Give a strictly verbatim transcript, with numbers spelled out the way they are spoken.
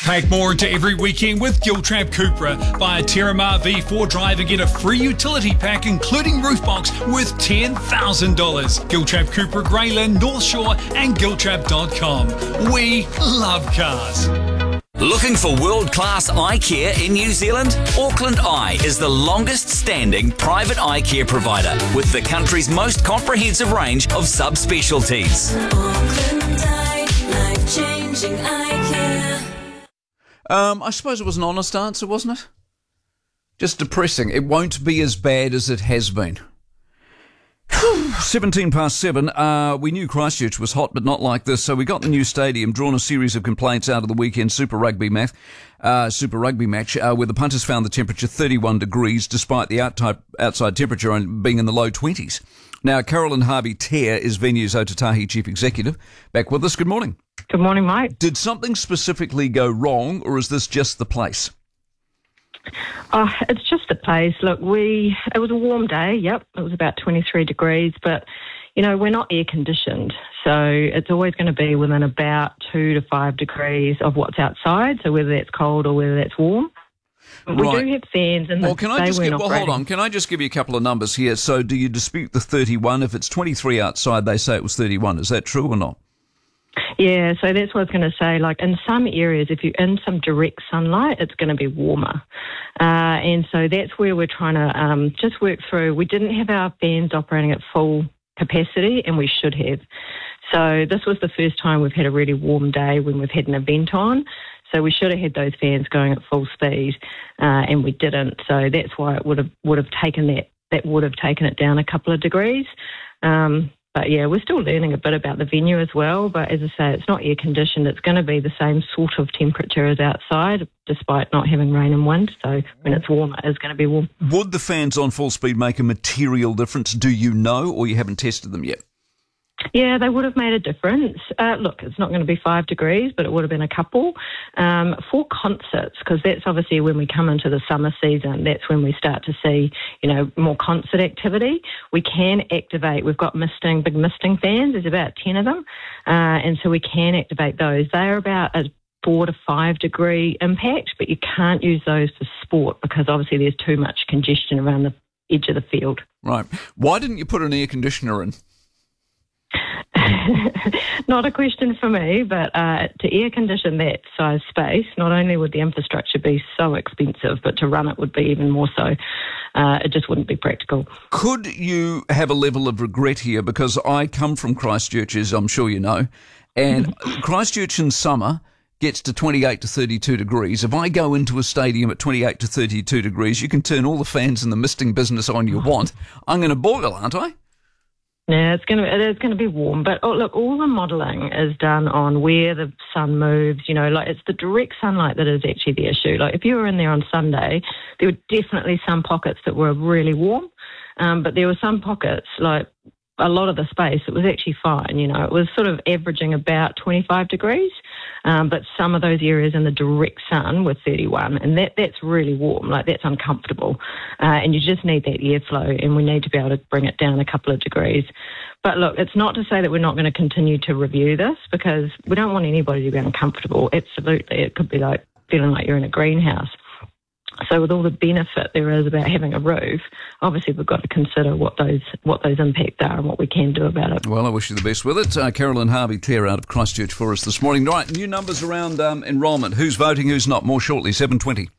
Pack more into every weekend with Giltrap Cupra. Buy a Terramar V four drive and get a free utility pack including roof box worth ten thousand dollars. Giltrap Cupra, Greyland, North Shore and giltrap dot com. We love cars. Looking for world-class eye care in New Zealand? Auckland Eye is the longest-standing private eye care provider with the country's most comprehensive range of subspecialties. Auckland Eye, life-changing eye care. Um, I suppose it was an honest answer, wasn't it? Just depressing. It won't be as bad as it has been. seventeen past seven. Uh, we knew Christchurch was hot, but not like this. So we got the new stadium, drawn a series of complaints out of the weekend Super Rugby match, uh, Super Rugby match, uh, where the punters found the temperature thirty-one degrees, despite the out type, outside temperature being in the low twenties. Now, Carolyn Harvey-Tair is Venues Otautahi Chief Executive. Back with us. Good morning. Good morning, Mike. Did something specifically go wrong, or is this just the place? Oh, it's just the place. Look, we it was a warm day. Yep, it was about twenty-three degrees, but you know we're not air conditioned, so it's always going to be within about two to five degrees of what's outside. So whether that's cold or whether that's warm, we Right. do have fans. And Well, can I just we're give, not well, hold operating. on. Can I just give you a couple of numbers here? So do you dispute the thirty-one? If it's twenty-three outside, they say it was thirty-one. Is that true or not? Yeah, so that's what I was going to say. Like in some areas, if you're in some direct sunlight, it's going to be warmer. Uh, and so that's where we're trying to um, just work through. We didn't have our fans operating at full capacity, and we should have. So this was the first time we've had a really warm day when we've had an event on. So we should have had those fans going at full speed, uh, and we didn't. So that's why it would have would have taken that that would have taken it down a couple of degrees. Um, But yeah, we're still learning a bit about the venue as well. But as I say, it's not air conditioned. It's going to be the same sort of temperature as outside, despite not having rain and wind. So when it's warm, it is going to be warm. Would the fans on full speed make a material difference? Do you know, or you haven't tested them yet? Yeah, they would have made a difference. Uh, look, it's not going to be five degrees, but it would have been a couple. Um, for concerts, because that's obviously when we come into the summer season, that's when we start to see, you know, more concert activity. We can activate, we've got misting, big misting fans, there's about ten of them, uh, and so we can activate those. They're about a four to five degree impact, but you can't use those for sport because obviously there's too much congestion around the edge of the field. Right. Why didn't you put an air conditioner in? Not a question for me, but uh, to air condition that size space, not only would the infrastructure be so expensive, but to run it would be even more so. Uh, it just wouldn't be practical. Could you have a level of regret here? Because I come from Christchurch, as I'm sure you know, and Christchurch in summer gets to twenty-eight to thirty-two degrees. If I go into a stadium at twenty-eight to thirty-two degrees, you can turn all the fans in the misting business on you want. I'm going to boil, aren't I? Yeah, it's going to it is going to be warm, but oh, look, all the modelling is done on where the sun moves. You know, like it's the direct sunlight that is actually the issue. Like if you were in there on Sunday, there were definitely some pockets that were really warm, um, but there were some pockets like a lot of the space it was actually fine. You know, it was sort of averaging about twenty-five degrees, um, but some of those areas in the direct sun were thirty-one, and that that's really warm. Like that's uncomfortable, uh, and you just need that airflow, and we need to be able to bring it down a couple of degrees. But look, it's not to say that we're not going to continue to review this because we don't want anybody to be uncomfortable. Absolutely, it could be like feeling like you're in a greenhouse. So with all the benefit there is about having a roof, obviously we've got to consider what those what those impacts are and what we can do about it. Well, I wish you the best with it. Uh, Carolyn Harvey-Tair out of Christchurch for us this morning. Right, new numbers around um, enrolment. Who's voting, who's not? More shortly, seven twenty.